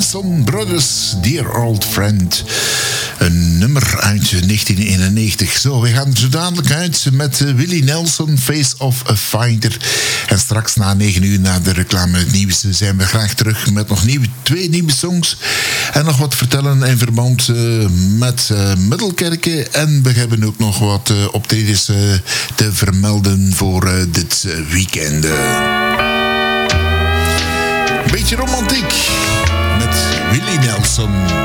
Nelson Brothers, Dear Old Friend. Een nummer uit 1991. Zo, we gaan zo dadelijk uit met Willie Nelson, Face of a Fighter. En straks na 9 uur na de reclame het nieuws zijn we graag terug met nog twee nieuwe songs. En nog wat vertellen in verband met Middelkerken. En we hebben ook nog wat optredens te vermelden voor dit weekend. Beetje romantiek met Willie Nelson.